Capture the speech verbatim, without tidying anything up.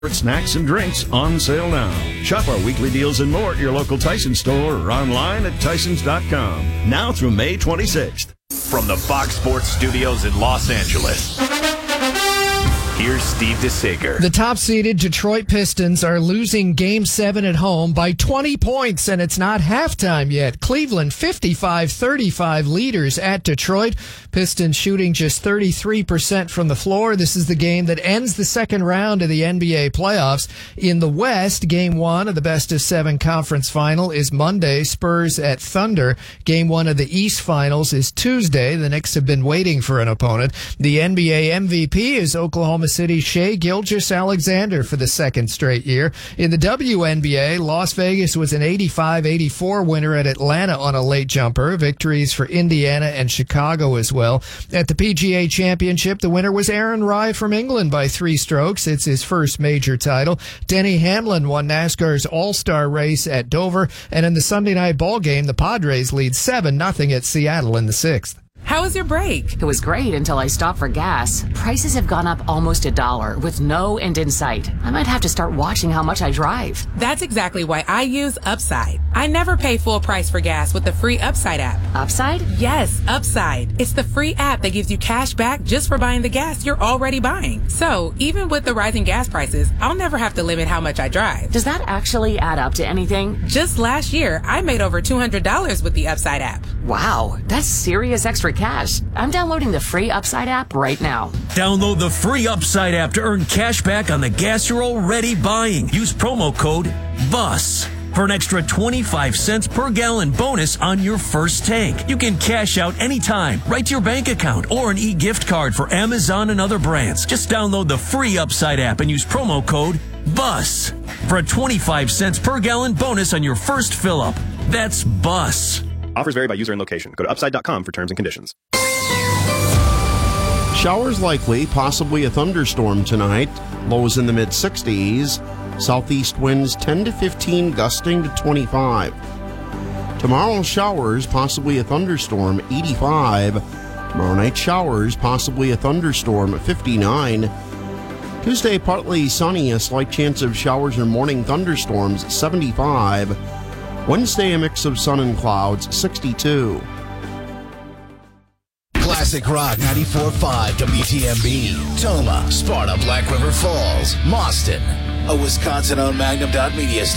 Snacks and drinks on sale now. Shop our weekly deals and more at your local Tyson store or online at Tysons dot com. Now through May twenty-sixth. From the Fox Sports Studios in Los Angeles, here's Steve DeSager. The top-seeded Detroit Pistons are losing Game seven at home by twenty points, and it's not halftime yet. Cleveland fifty-five thirty-five leaders at Detroit. Pistons shooting just thirty-three percent from the floor. This is the game that ends the second round of the N B A playoffs. In the West, Game one of the best-of-seven conference final is Monday, Spurs at Thunder. Game one of the East Finals is Tuesday. The Knicks have been waiting for an opponent. The N B A M V P is Oklahoma City's Shai Gilgeous-Alexander for the second straight year. In the W N B A, Las Vegas was an eighty-five eighty-four winner at Atlanta on a late jumper. Victories for Indiana and Chicago as well. At the P G A Championship, the winner was Aaron Rai from England by three strokes. It's his first major title. Denny Hamlin won NASCAR's All-Star race at Dover. And in the Sunday night ball game, the Padres lead seven nothing at Seattle in the sixth. How was your break? It was great until I stopped for gas. Prices have gone up almost a dollar with no end in sight. I might have to start watching how much I drive. That's exactly why I use Upside. I never pay full price for gas with the free Upside app. Upside? Yes, Upside. It's the free app that gives you cash back just for buying the gas you're already buying. So even with the rising gas prices, I'll never have to limit how much I drive. Does that actually add up to anything? Just last year, I made over two hundred dollars with the Upside app. Wow, that's serious extra cash. I'm downloading the free Upside app right now. Download the free Upside app to earn cash back on the gas you're already buying. Use promo code BUS for an extra twenty-five cents per gallon bonus on your first tank. You can cash out anytime, right to your bank account, or an e-gift card for Amazon and other brands. Just download the free Upside app and use promo code BUS for a twenty-five cents per gallon bonus on your first fill-up. That's BUS. Offers vary by user and location. Go to upside dot com for terms and conditions. Showers likely, possibly a thunderstorm tonight. Lows in the mid sixties. Southeast winds ten to fifteen, gusting to twenty-five. Tomorrow, showers, possibly a thunderstorm, eighty-five. Tomorrow night, showers, possibly a thunderstorm, fifty-nine. Tuesday, partly sunny, a slight chance of showers or morning thunderstorms, seventy-five. Wednesday, a mix of sun and clouds, sixty-two. Classic Rock ninety-four point five W T M B. Toma, Sparta, Black River Falls, Mauston. A Wisconsin-owned Magnum Media station.